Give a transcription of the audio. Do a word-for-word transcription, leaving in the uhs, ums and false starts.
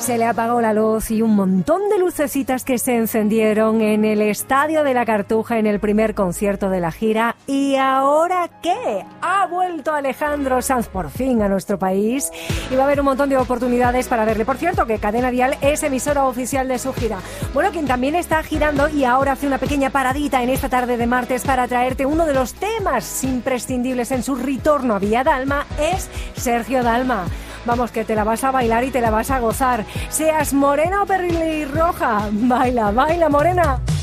Se le apagó la luz y un montón de lucecitas que se encendieron en el Estadio de la Cartuja en el primer concierto de la gira. ¿Y ahora qué? Ha vuelto Alejandro Sanz por fin a nuestro país y va a haber un montón de oportunidades para verle. Por cierto, que Cadena Dial es emisora oficial de su gira. Bueno, quien también está girando y ahora hace una pequeña paradita en esta tarde de martes para traerte uno de los temas imprescindibles en su retorno a Villa Dalma es Sergio Dalma. Vamos, que te la vas a bailar y te la vas a gozar. Seas morena o pelirroja, baila, baila, morena.